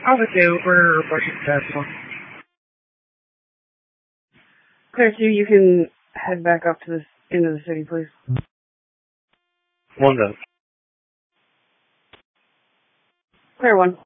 I'll just do. We're reporting successful. Claire 2, you can head back up to the into the city, please. 1 does. Claire 1.